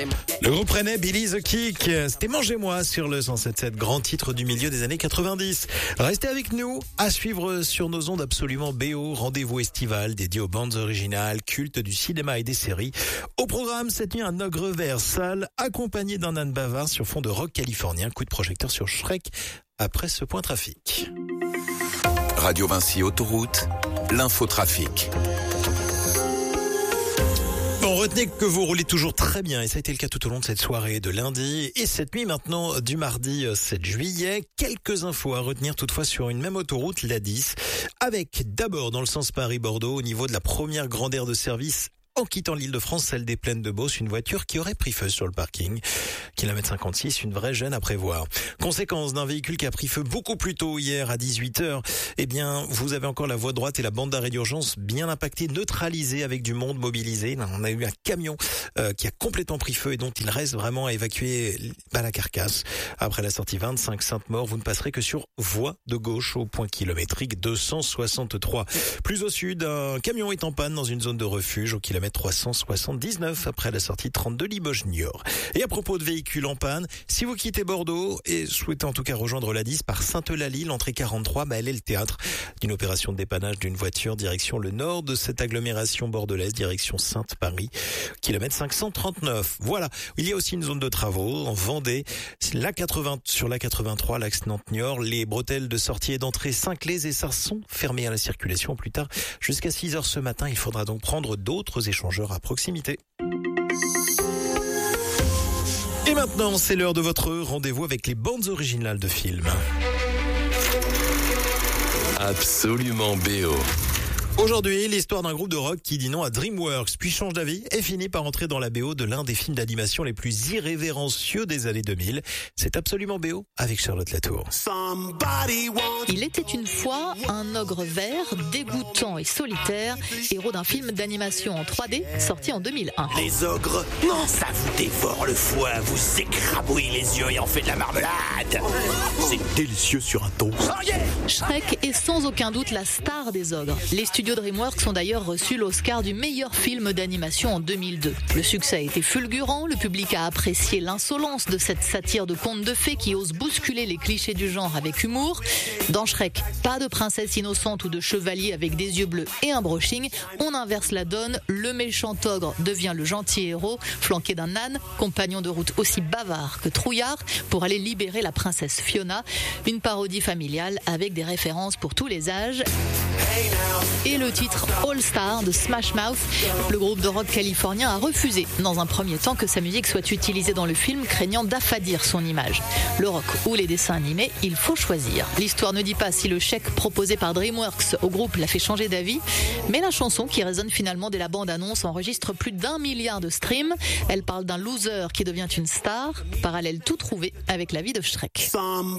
Le groupe rennais Billy the Kick, c'était Mangez-moi sur le 107.7, grand titre du milieu des années 90. Restez avec nous, à suivre sur nos ondes absolument BO, rendez-vous estival dédié aux bandes originales, cultes du cinéma et des séries. Au programme, cette nuit, un ogre vert sale, accompagné d'un âne bavard sur fond de rock californien, coup de projecteur sur Shrek, après ce point trafic. Radio Vinci Autoroute, l'infotrafic. Bon, retenez que vous roulez toujours très bien et ça a été le cas tout au long de cette soirée de lundi et cette nuit maintenant du mardi 7 juillet. Quelques infos à retenir toutefois sur une même autoroute, la 10, avec d'abord dans le sens Paris-Bordeaux au niveau de la première grande aire de service en quittant l'Île-de-France, celle des Plaines de Beauce, une voiture qui aurait pris feu sur le parking. Kilomètre 56, une vraie gêne à prévoir. Conséquence d'un véhicule qui a pris feu beaucoup plus tôt hier à 18h. Eh bien, vous avez encore la voie droite et la bande d'arrêt d'urgence bien impactées, neutralisées avec du monde mobilisé. On a eu un camion qui a complètement pris feu et dont il reste vraiment à évacuer la carcasse. Après la sortie 25 Sainte-Maure, vous ne passerez que sur voie de gauche au point kilométrique 263. Plus au sud, un camion est en panne dans une zone de refuge au kilomètre 379 après la sortie 32 Limoges-Niort. Et à propos de véhicules en panne, si vous quittez Bordeaux et souhaitez en tout cas rejoindre la 10 par Sainte-Eulalie, l'entrée 43, elle est le théâtre d'une opération de dépannage d'une voiture direction le nord de cette agglomération bordelaise, direction Sainte-Paris, kilomètre 539. Voilà. Il y a aussi une zone de travaux en Vendée, sur la 83, l'axe Nantes-Niort, les bretelles de sortie et d'entrée Saint-Claise et Sars sont fermées à la circulation plus tard jusqu'à 6h ce matin. Il faudra donc prendre d'autres échangeurs à proximité. Et maintenant, c'est l'heure de votre rendez-vous avec les bandes originales de films. Absolument BO. Aujourd'hui, l'histoire d'un groupe de rock qui dit non à DreamWorks, puis change d'avis et finit par entrer dans la BO de l'un des films d'animation les plus irrévérencieux des années 2000. C'est Absolument BO avec Charlotte Latour. Il était une fois un ogre vert, dégoûtant et solitaire, héros d'un film d'animation en 3D sorti en 2001. Les ogres, non, ça vous dévore le foie, vous écrabouille les yeux et en fait de la marmelade. C'est délicieux sur un toast. Oh yeah. Shrek est sans aucun doute la star des ogres. Les studios DreamWorks ont d'ailleurs reçu l'Oscar du meilleur film d'animation en 2002. Le succès a été fulgurant, le public a apprécié l'insolence de cette satire de conte de fées qui ose bousculer les clichés du genre avec humour. Dans Shrek, pas de princesse innocente ou de chevalier avec des yeux bleus et un brushing, on inverse la donne, le méchant ogre devient le gentil héros, flanqué d'un âne, compagnon de route aussi bavard que trouillard, pour aller libérer la princesse Fiona. Une parodie familiale avec des références pour tous les âges. Et le titre All Star de Smash Mouth, le groupe de rock californien a refusé dans un premier temps que sa musique soit utilisée dans le film, craignant d'affadir son image. Le rock ou les dessins animés, il faut choisir. L'histoire ne dit pas si le chèque proposé par DreamWorks au groupe l'a fait changer d'avis, mais la chanson qui résonne finalement dès la bande-annonce enregistre plus d'1 milliard de streams. Elle parle d'un loser qui devient une star, parallèle tout trouvé avec la vie de Shrek.